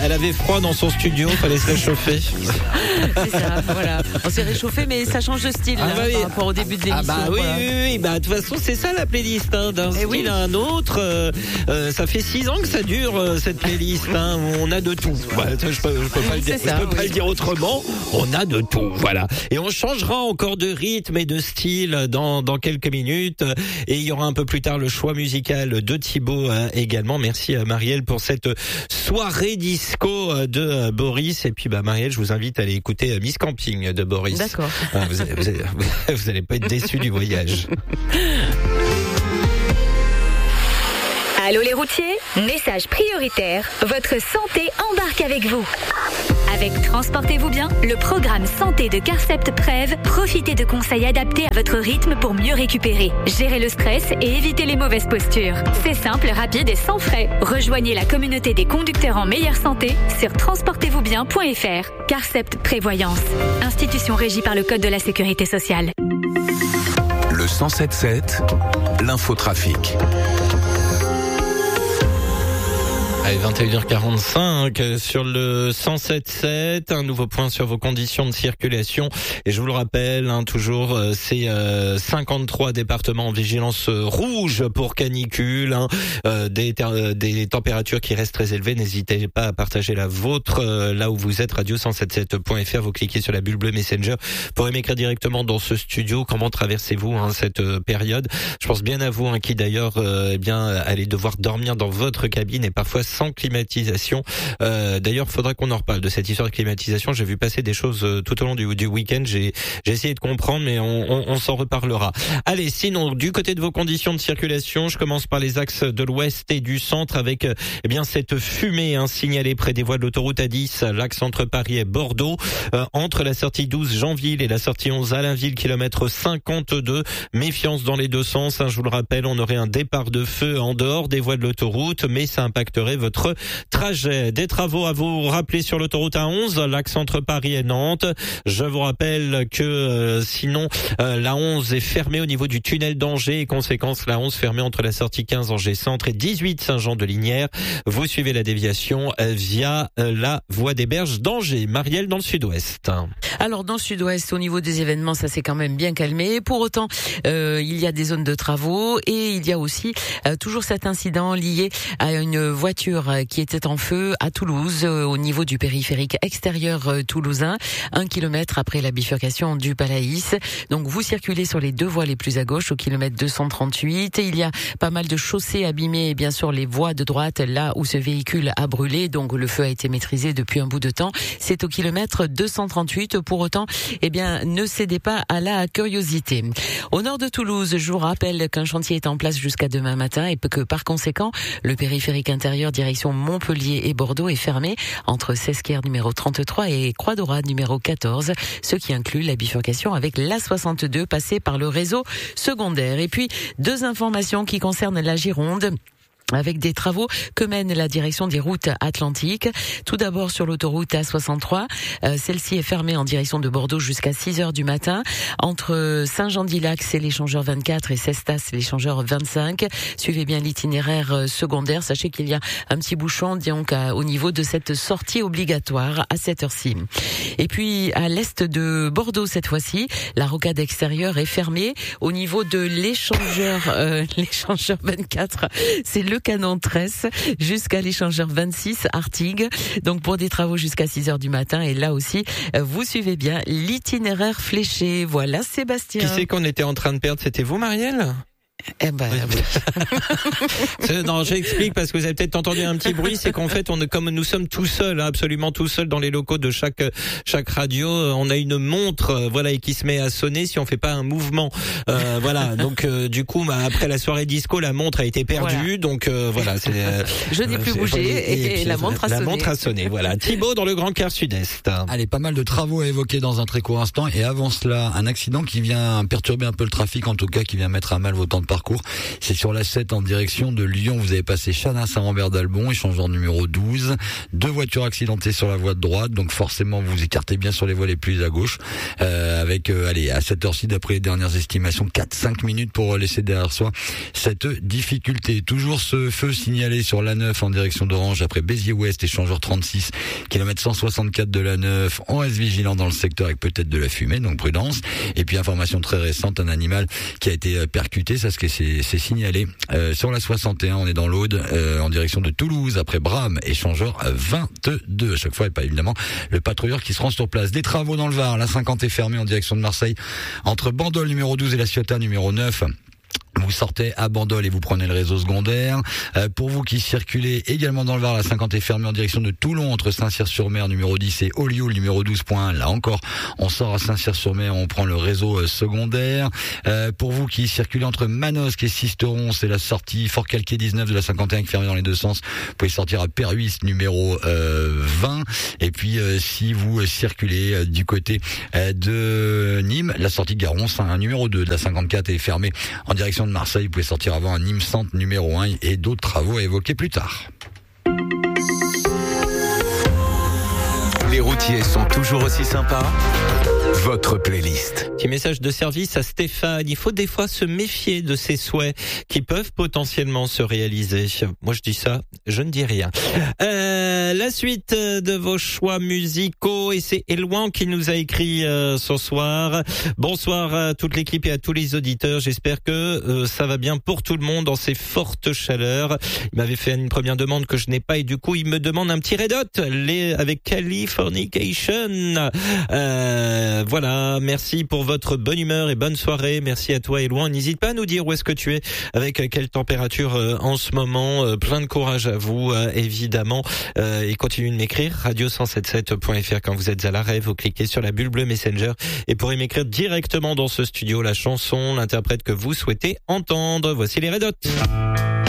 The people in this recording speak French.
elle avait froid dans son studio, fallait se réchauffer. C'est ça, voilà. On s'est réchauffé, mais ça change de style par rapport au début de l'émission. Oui. De toute façon, c'est ça la playlist, d'un style à un autre. Ça fait 6 ans que ça dure cette playlist. On a de tout. Voilà, je peux pas le dire. Pas le dire autrement. On a de tout. Voilà. Et on changera encore de rythme et de style dans quelques minutes. Et il y aura un peu plus tard le choix musical de Thibaut également. Merci Marielle pour cette soirée disco de Boris. Et puis Marielle, je vous invite à aller écouter Miss Camping de Boris. D'accord. Vous allez pas être déçus du voyage. Allô les routiers, message prioritaire, votre santé embarque avec vous. Avec Transportez-vous bien, le programme santé de Carcept Prev, profitez de conseils adaptés à votre rythme pour mieux récupérer, gérer le stress et éviter les mauvaises postures. C'est simple, rapide et sans frais. Rejoignez la communauté des conducteurs en meilleure santé sur transportezvousbien.fr. Carcept Prévoyance, institution régie par le Code de la Sécurité sociale. Le 107.7, l'infotrafic. Allez, 21h45 sur le 107.7, un nouveau point sur vos conditions de circulation. Et je vous le rappelle, toujours, c'est 53 départements en vigilance rouge pour canicule, des températures qui restent très élevées. N'hésitez pas à partager la vôtre là où vous êtes, radio177.fr. Vous cliquez sur la bulle bleue Messenger pour m'écrire directement dans ce studio. Comment traversez-vous cette période? Je pense bien à vous qui d'ailleurs allez devoir dormir dans votre cabine et parfois sans climatisation. D'ailleurs, faudra qu'on en reparle de cette histoire de climatisation. J'ai vu passer des choses tout au long du week-end. J'ai essayé de comprendre, mais on s'en reparlera. Allez, sinon, du côté de vos conditions de circulation, je commence par les axes de l'ouest et du centre avec cette fumée signalée près des voies de l'autoroute A10, l'axe entre Paris et Bordeaux, entre la sortie 12 Janville et la sortie 11 Allainville, kilomètre 52. Méfiance dans les deux sens. Je vous le rappelle, on aurait un départ de feu en dehors des voies de l'autoroute, mais ça impacterait votre trajet. Des travaux à vous rappeler sur l'autoroute A11, l'axe entre Paris et Nantes. Je vous rappelle que sinon la 11 est fermée au niveau du tunnel d'Angers et conséquence la 11 fermée entre la sortie 15 Angers Centre et 18 Saint-Jean-de-Lignières. Vous suivez la déviation via la voie des Berges d'Angers. Marielle dans le sud-ouest. Alors dans le sud-ouest, au niveau des événements, ça s'est quand même bien calmé. Pour autant, il y a des zones de travaux et il y a aussi toujours cet incident lié à une voiture qui était en feu à Toulouse, au niveau du périphérique extérieur toulousain, 1 kilomètre après la bifurcation du Palaïs. Donc vous circulez sur les deux voies les plus à gauche, au kilomètre 238. Il y a pas mal de chaussées abîmées et bien sûr les voies de droite, là où ce véhicule a brûlé. Donc le feu a été maîtrisé depuis un bout de temps. C'est au kilomètre 238. Pour autant, ne cédez pas à la curiosité. Au nord de Toulouse, je vous rappelle qu'un chantier est en place jusqu'à demain matin et que par conséquent, le périphérique intérieur direction Montpellier et Bordeaux est fermé entre Sesquières numéro 33 et Croix-Dorade numéro 14, ce qui inclut la bifurcation avec l'A62 passée par le réseau secondaire. Et puis, deux informations qui concernent la Gironde, avec des travaux que mène la direction des routes atlantiques. Tout d'abord sur l'autoroute A63, celle-ci est fermée en direction de Bordeaux jusqu'à 6h du matin, entre Saint-Jean-d'Ilac, c'est l'échangeur 24 et Cestas, l'échangeur 25. Suivez bien l'itinéraire secondaire, sachez qu'il y a un petit bouchon donc au niveau de cette sortie obligatoire à cette heure-ci. Et puis à l'est de Bordeaux cette fois-ci, la rocade extérieure est fermée au niveau de l'échangeur 24, c'est le Canon 13 jusqu'à l'échangeur 26 Artigues. Donc pour des travaux jusqu'à 6h du matin. Et là aussi, vous suivez bien l'itinéraire fléché. Voilà, Sébastien. Qui c'est qu'on était en train de perdre? C'était vous, Marielle? Non, j'explique parce que vous avez peut-être entendu un petit bruit, c'est qu'en fait, comme nous sommes tout seuls, absolument tout seuls dans les locaux de chaque radio, on a une montre, et qui se met à sonner si on fait pas un mouvement, Donc, du coup, après la soirée disco, la montre a été perdue, donc je n'ai plus bougé et la montre a sonné. La montre a sonné, voilà. Thibaut dans le Grand Quart Sud-Est. Allez, pas mal de travaux à évoquer dans un très court instant et avant cela, un accident qui vient perturber un peu le trafic, en tout cas, qui vient mettre à mal vos temps de parcours. C'est sur la 7 en direction de Lyon. Vous avez passé Chanin-Saint-Rambert-d'Albon, échangeur numéro 12. 2 voitures accidentées sur la voie de droite, donc forcément vous écartez bien sur les voies les plus à gauche. Avec à cette heure-ci, d'après les dernières estimations, 4-5 minutes pour laisser derrière soi cette difficulté. Toujours ce feu signalé sur l'A9 en direction d'Orange après Béziers-Ouest, échangeur 36, kilomètre 164 de l'A9. On reste vigilant dans le secteur avec peut-être de la fumée, donc prudence. Et puis information très récente, un animal qui a été percuté, ça c'est signalé sur la 61, on est dans l'Aude, en direction de Toulouse après Bram, échangeur 22. À chaque fois, et pas évidemment le patrouilleur qui se rend sur place. Des travaux dans le Var, la 50 est fermée en direction de Marseille entre Bandol numéro 12 et la Ciotat numéro 9. Vous sortez à Bandol et vous prenez le réseau secondaire. Pour vous qui circulez également dans le Var, la 50 est fermée en direction de Toulon entre Saint-Cyr-sur-Mer numéro 10 et Olioul numéro 12.1. Là encore, on sort à Saint-Cyr-sur-Mer, on prend le réseau secondaire. Pour vous qui circulez entre Manosque et Sisteron, c'est la sortie Fort-Calquier 19 de la 51 qui est fermée dans les deux sens. Vous pouvez sortir à Perhuis numéro 20. Et puis si vous circulez du côté de Nîmes, la sortie Garon, numéro 2 de la 54 est fermée en direction de Marseille. Vous pouvez sortir avant un Nîmes Centre numéro 1 et d'autres travaux à évoquer plus tard. Les routiers sont toujours aussi sympas. Votre playlist. Petit message de service à Stéphane. Il faut des fois se méfier de ses souhaits qui peuvent potentiellement se réaliser. Moi, je dis ça, je ne dis rien. La suite de vos choix musicaux, et c'est Elouan qui nous a écrit ce soir. Bonsoir à toute l'équipe et à tous les auditeurs. J'espère que ça va bien pour tout le monde dans ces fortes chaleurs. Il m'avait fait une première demande que je n'ai pas et du coup, il me demande un petit Red Hot avec Californication. Voilà, merci pour votre bonne humeur et bonne soirée. Merci à toi Elouan. N'hésite pas à nous dire où est-ce que tu es, avec quelle température en ce moment. Plein de courage à vous, évidemment. Et continuez de m'écrire, radio177.fr quand vous êtes à l'arrêt. Vous cliquez sur la bulle bleue Messenger et pourrez m'écrire directement dans ce studio la chanson, l'interprète que vous souhaitez entendre. Voici les Red Hot.